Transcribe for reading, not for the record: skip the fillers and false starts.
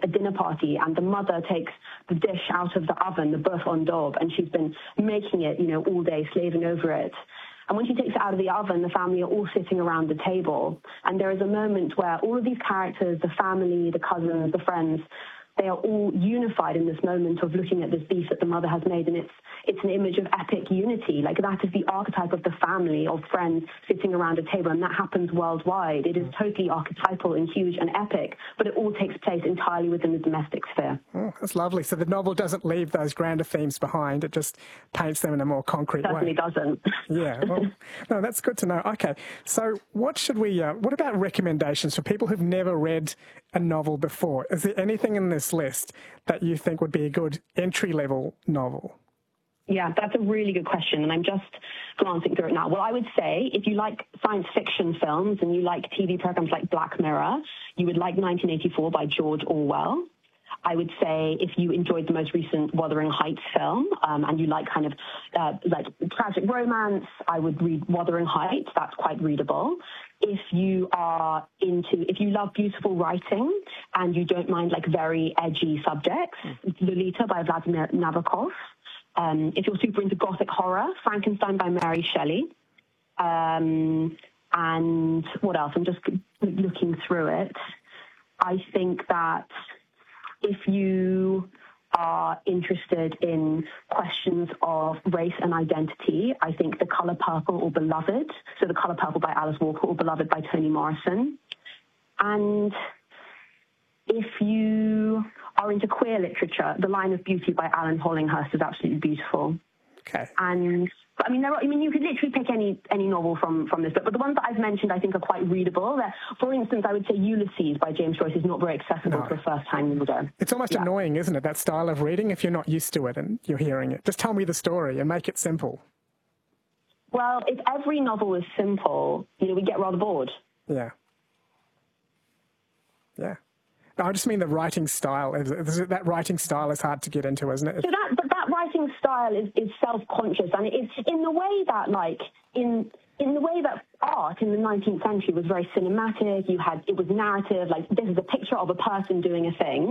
a dinner party, and the mother takes the dish out of the oven, the bœuf en daube, and she's been making it, all day, slaving over it. And when she takes it out of the oven, the family are all sitting around the table. And there is a moment where all of these characters, the family, the cousins, the friends, they are all unified in this moment of looking at this beef that the mother has made, and it's an image of epic unity. Like, that is the archetype of the family, of friends sitting around a table, and that happens worldwide. It is totally archetypal and huge and epic, but it all takes place entirely within the domestic sphere. Oh, that's lovely. So the novel doesn't leave those grander themes behind, it just paints them in a more concrete way. Certainly doesn't. Yeah, well, no, that's good to know. Okay, so what about recommendations for people who've never read a novel before? Is there anything in this list that you think would be a good entry-level novel? Yeah, that's a really good question, and I'm just glancing through it now. Well, I would say if you like science fiction films and you like TV programs like Black Mirror, you would like 1984 by George Orwell. I would say if you enjoyed the most recent Wuthering Heights film and you like kind of like tragic romance, I would read Wuthering Heights. That's quite readable. If you love beautiful writing and you don't mind like very edgy subjects, Lolita by Vladimir Nabokov. If you're super into gothic horror, Frankenstein by Mary Shelley. And what else? I'm just looking through it. I think that if you are interested in questions of race and identity, I think The Colour Purple or Beloved, so The Colour Purple by Alice Walker or Beloved by Toni Morrison. And if you are into queer literature, The Line of Beauty by Alan Hollinghurst is absolutely beautiful. Okay. And you could literally pick any novel from this book, but the ones that I've mentioned I think are quite readable. For instance, I would say Ulysses by James Joyce is not very accessible for a first-time reader. It's almost annoying, isn't it, that style of reading, if you're not used to it and you're hearing it. Just tell me the story and make it simple. Well, if every novel was simple, we get rather bored. Yeah. Yeah. No, I just mean the writing style. That writing style is hard to get into, isn't it? But that writing style is self-conscious, and it's in the way that, in the way that art in the 19th century was very cinematic. It was narrative. Like, this is a picture of a person doing a thing.